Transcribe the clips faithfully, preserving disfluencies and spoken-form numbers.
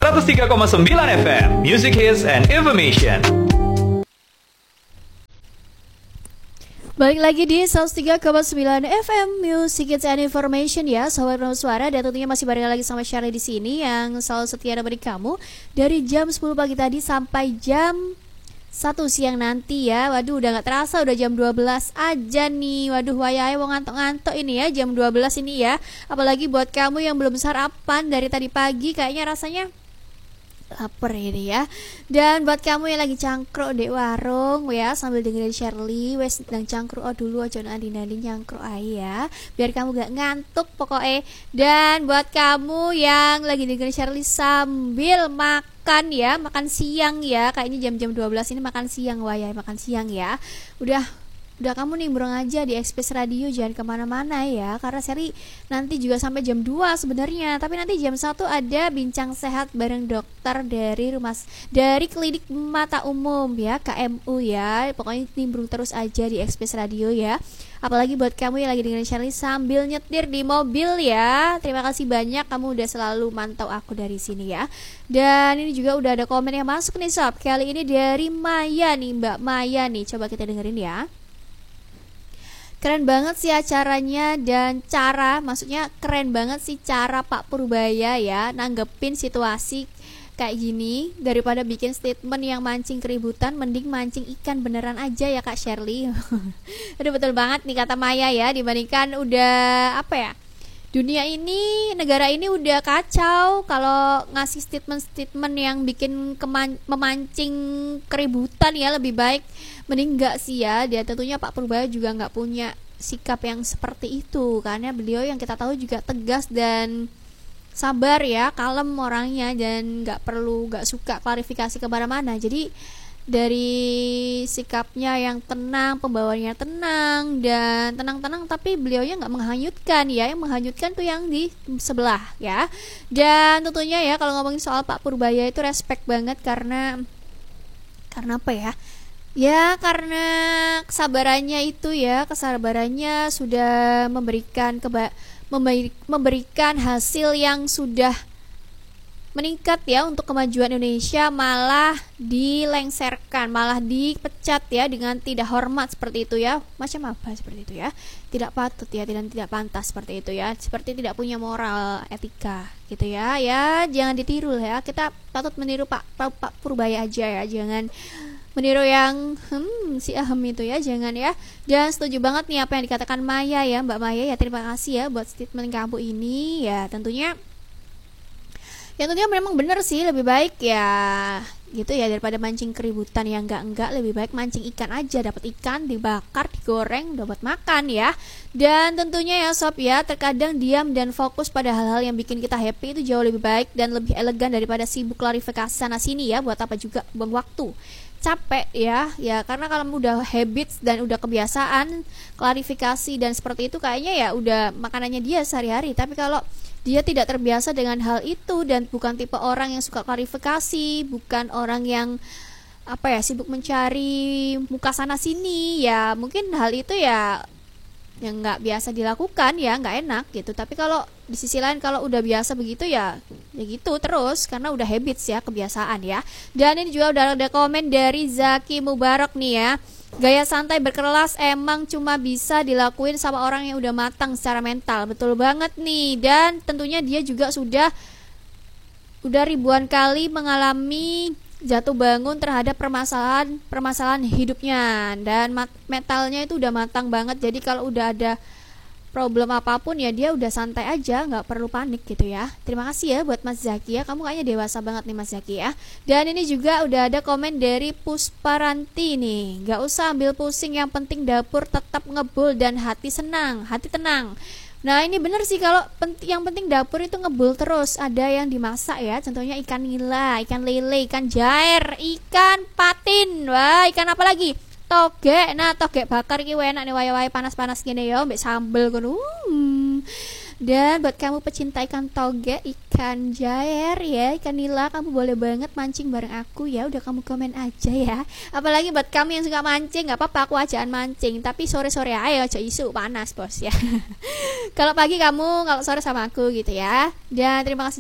seratus tiga koma sembilan F M, Music Hits and Information. Balik lagi di seratus tiga koma sembilan F M Music Hits and Information ya, Sobat Penuh Suara, dan tentunya masih bareng lagi sama Shirley di sini yang selalu setia nemenin kamu dari jam sepuluh pagi tadi sampai jam satu siang nanti ya. Waduh, udah gak terasa udah jam dua belas aja nih. Waduh, wayai mau ngantuk-ngantuk ini ya, jam dua belas ini ya. Apalagi buat kamu yang belum sarapan dari tadi pagi, kayaknya rasanya lapar ini ya. Dan buat kamu yang lagi cangkruk di warung ya sambil dengerin Shirley, wes nang cangkruk oh dulu aja nadi-nadi cangkruk aja ya, biar kamu gak ngantuk pokoknya. Dan buat kamu yang lagi dengerin Shirley sambil makan ya, makan siang ya, kayaknya jam-jam dua belas ini makan siang, wayai makan siang ya. Udah Udah kamu nimbrung aja di Express Radio, jangan kemana-mana ya, karena seri nanti juga sampai jam dua sebenarnya. Tapi nanti jam satu ada bincang sehat bareng dokter dari rumah dari klinik mata umum ya, K M U ya. Pokoknya nimbrung terus aja di Express Radio ya. Apalagi buat kamu yang lagi dengerin Shirley sambil nyetir di mobil ya, terima kasih banyak, kamu udah selalu mantau aku dari sini ya. Dan ini juga udah ada komen yang masuk nih sob, kali ini dari Maya nih, Mbak Maya nih, coba kita dengerin ya. Keren banget sih acaranya, dan cara, maksudnya keren banget sih cara Pak Purbaya ya nanggepin situasi kayak gini. Daripada bikin statement yang mancing keributan, mending mancing ikan beneran aja ya Kak Shirley. Aduh, betul banget nih kata Maya ya, dibandingkan udah apa ya, dunia ini, negara ini udah kacau. Kalau ngasih statement-statement yang bikin keman- memancing keributan ya, lebih baik mending enggak sih ya. Dia tentunya Pak Purbaya juga nggak punya sikap yang seperti itu, karena beliau yang kita tahu juga tegas dan sabar ya, kalem orangnya, dan nggak perlu, nggak suka klarifikasi kemana-mana. Jadi dari sikapnya yang tenang, pembawaannya tenang dan tenang-tenang, tapi beliaunya nggak menghanyutkan ya. Yang menghanyutkan tuh yang di sebelah ya. Dan tentunya ya kalau ngomongin soal Pak Purbaya itu respect banget, karena karena apa ya? Ya karena kesabarannya itu ya, kesabarannya sudah memberikan keba- memberi- memberikan hasil yang sudah meningkat ya untuk kemajuan Indonesia, malah dilengsarkan, malah dipecat ya dengan tidak hormat seperti itu ya. Macam apa seperti itu ya? Tidak patut ya, tidak tidak pantas seperti itu ya. Seperti tidak punya moral, etika gitu ya. Ya jangan ditiru ya. Kita patut meniru Pak Pak, Pak Purbaya aja ya. Jangan meniru yang hmm, si ahem itu ya, jangan ya. Dan setuju banget nih apa yang dikatakan Maya ya, Mbak Maya ya. Terima kasih ya buat statement kamu ini ya. Tentunya Ya tentunya memang benar sih, lebih baik ya gitu ya, daripada mancing keributan yang enggak-enggak, lebih baik mancing ikan aja, dapat ikan dibakar, digoreng, dapat makan ya. Dan tentunya ya sob ya, terkadang diam dan fokus pada hal-hal yang bikin kita happy itu jauh lebih baik dan lebih elegan daripada sibuk klarifikasi sana sini ya. Buat apa juga buang waktu, capek ya. Ya karena kalau udah habits dan udah kebiasaan klarifikasi dan seperti itu, kayaknya ya udah makanannya dia sehari-hari. Tapi kalau dia tidak terbiasa dengan hal itu dan bukan tipe orang yang suka klarifikasi, bukan orang yang apa ya, sibuk mencari muka sana sini, ya mungkin hal itu ya yang nggak biasa dilakukan ya, nggak enak gitu. Tapi kalau di sisi lain kalau udah biasa begitu ya ya gitu terus, karena udah habits ya, kebiasaan ya. Dan ini juga udah ada komen dari Zaki Mubarak nih ya, gaya santai berkelas emang cuma bisa dilakuin sama orang yang udah matang secara mental. Betul banget nih. Dan tentunya dia juga sudah udah ribuan kali mengalami jatuh bangun terhadap permasalahan permasalahan hidupnya, dan mat- mentalnya itu udah matang banget. Jadi kalau udah ada problem apapun ya dia udah santai aja, nggak perlu panik gitu ya. Terima kasih ya buat Mas Zaki ya, kamu kayaknya dewasa banget nih Mas Zaki ya. Dan ini juga udah ada komen dari Pusparanti nih, nggak usah ambil pusing, yang penting dapur tetap ngebul dan hati senang, hati tenang. Nah ini bener sih, kalau pent- yang penting dapur itu ngebul terus, ada yang dimasak ya, contohnya ikan nila, ikan lele, ikan jair, ikan patin, wah ikan apa lagi? Togek. Nah togek bakar iki enak nih, waya-waya panas-panas gini ya, mbek sambel kono. Hmm. Dan buat kamu pecinta ikan togek, ikan jair ya, ikan nila, kamu boleh banget mancing bareng aku ya. Udah kamu komen aja ya. Apalagi buat kamu yang suka mancing, nggak apa-apa aku ajaan mancing, tapi sore-sore ayo aja, isu panas bos ya. Kalau pagi kamu, kalau sore sama aku gitu ya. Dan terima kasih jangan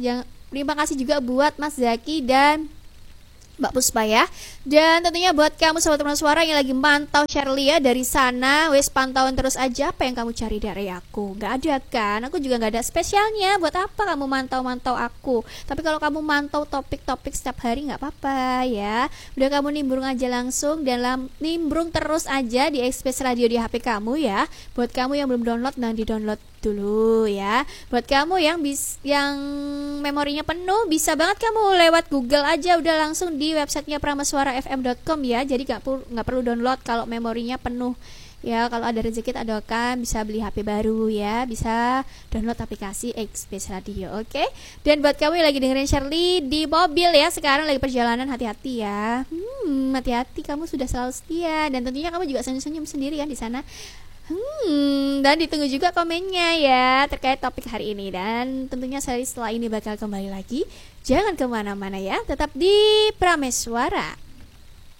Terima kasih juga buat Mas Zaki dan Mbak Puspa ya. Dan tentunya buat kamu sobat Teman Suara yang lagi mantau Shirley ya dari sana, wes pantauan terus aja apa yang kamu cari dari aku. Gak ada kan? Aku juga gak ada spesialnya. Buat apa kamu mantau-mantau aku? Tapi kalau kamu mantau topik-topik setiap hari gak apa-apa ya. Udah kamu nimbrung aja langsung dan lam, nimbrung terus aja di Express Radio di H P kamu ya. Buat kamu yang belum download, nah di-download dulu ya. Buat kamu yang bis, yang memorinya penuh, bisa banget kamu lewat Google aja udah langsung di websitenya prameswara f m dot com ya. Jadi nggak perlu nggak perlu download kalau memorinya penuh ya. Kalau ada rezeki ada kan bisa beli H P baru ya, bisa download aplikasi Express Radio. Oke okay? Dan buat kamu yang lagi dengerin Shirley di mobil ya, sekarang lagi perjalanan, hati-hati ya. Hmm, hati-hati, kamu sudah selalu setia dan tentunya kamu juga senyum-senyum sendiri kan di sana. Hmm, dan ditunggu juga komennya ya terkait topik hari ini. Dan tentunya saya setelah ini bakal kembali lagi. Jangan kemana-mana ya, tetap di Prameswara.